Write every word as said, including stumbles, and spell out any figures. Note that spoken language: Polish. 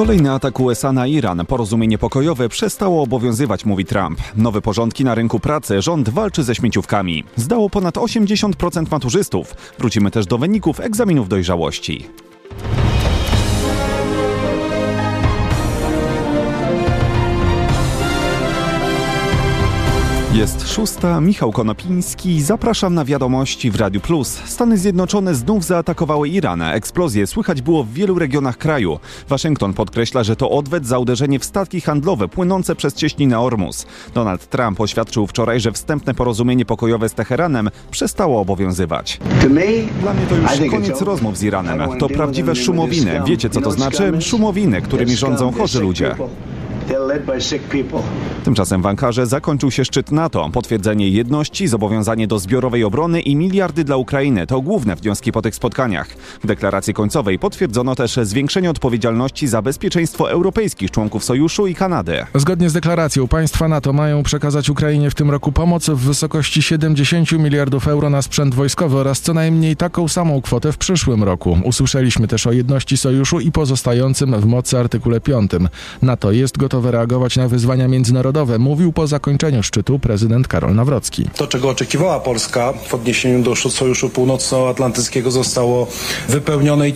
Kolejny atak U S A na Iran. Porozumienie pokojowe przestało obowiązywać, mówi Trump. Nowe porządki na rynku pracy. Rząd walczy ze śmieciówkami. Zdało ponad osiemdziesiąt procent maturzystów. Wrócimy też do wyników egzaminów dojrzałości. Jest szósta, Michał Konopiński, zapraszam na wiadomości w Radiu Plus. Stany Zjednoczone znów zaatakowały Iran. Eksplozje słychać było w wielu regionach kraju. Waszyngton podkreśla, że to odwet za uderzenie w statki handlowe płynące przez cieśninę Ormus. Donald Trump oświadczył wczoraj, że wstępne porozumienie pokojowe z Teheranem przestało obowiązywać. Dla mnie to już koniec rozmów z Iranem. To prawdziwe szumowiny. Wiecie, co to znaczy? Szumowiny, którymi rządzą chorzy ludzie. Tymczasem w Ankarze zakończył się szczyt NATO. Potwierdzenie jedności, zobowiązanie do zbiorowej obrony i miliardy dla Ukrainy to główne wnioski po tych spotkaniach. W deklaracji końcowej potwierdzono też zwiększenie odpowiedzialności za bezpieczeństwo europejskich członków Sojuszu i Kanady. Zgodnie z deklaracją państwa NATO mają przekazać Ukrainie w tym roku pomoc w wysokości siedemdziesiąt miliardów euro na sprzęt wojskowy oraz co najmniej taką samą kwotę w przyszłym roku. Usłyszeliśmy też o jedności Sojuszu i pozostającym w mocy artykule piątym. NATO jest gotowe reagować na wyzwania międzynarodowe, mówił po zakończeniu szczytu prezydent Karol Nawrocki. To, czego oczekiwała Polska w odniesieniu do Sojuszu Północnoatlantyckiego, zostało wypełnione.